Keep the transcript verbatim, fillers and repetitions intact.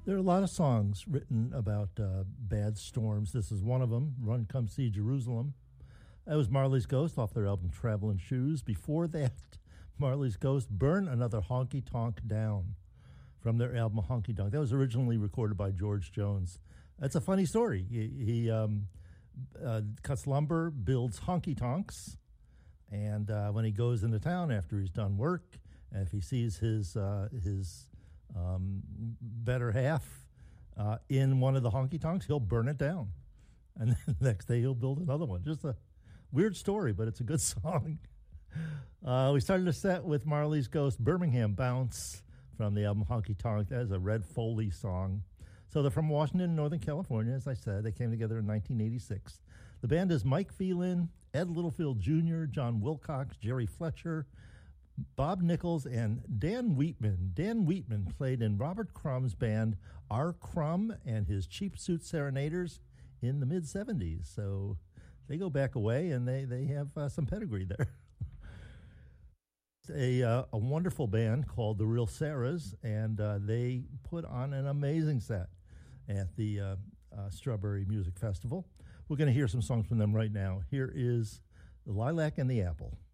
There are a lot of songs written about uh, bad storms. This is one of them, Run Come See Jerusalem. That was Marley's Ghost off their album Travelin' Shoes. Before that, Marley's Ghost, Burn Another Honky Tonk Down from their album Honky Tonk. That was originally recorded by George Jones. That's a funny story. He, he um, uh, cuts lumber, builds honky tonks, and uh, when he goes into town after he's done work, and if he sees his uh, his um, better half uh, in one of the honky tonks, he'll burn it down. And then the next day he'll build another one. Just a weird story, but it's a good song. Uh, we started the set with Marley's Ghost, Birmingham Bounce, from the album Honky Tonk. That is a Red Foley song. So they're from Washington, Northern California, as I said. They came together in nineteen eighty-six. The band is Mike Phelan, Ed Littlefield Junior, John Wilcox, Jerry Fletcher, Bob Nichols, and Dan Wheatman. Dan Wheatman played in Robert Crumb's band R. Crumb and his Cheap Suit Serenaders in the mid-seventies. So they go back away, and they, they have uh, some pedigree there. A, uh, a wonderful band called the Real Sarahs, and uh, they put on an amazing set at the uh, uh, Strawberry Music Festival. We're going to hear some songs from them right now. Here is The Lilac and the Apple.